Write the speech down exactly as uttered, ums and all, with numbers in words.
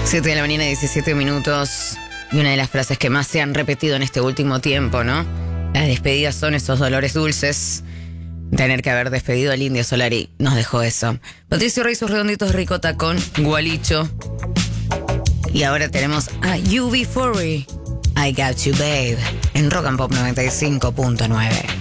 siete de la mañana, diecisiete minutos. Y una de las frases que más se han repetido en este último tiempo, ¿no? Las despedidas son esos dolores dulces. Tener que haber despedido al Indio Solari nos dejó eso. Patricio Rey, sus redonditos ricota con Gualicho. Y ahora tenemos a U B cuarenta. I Got You Babe en Rock and Pop noventa y cinco punto nueve.